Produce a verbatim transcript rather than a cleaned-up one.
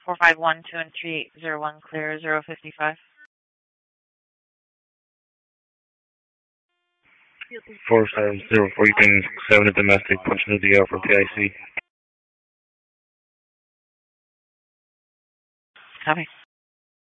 four five one two and three eight zero one, clear zero fifty five. four seven zero four, you can seven at domestic, punch into the air for P I C. Copy.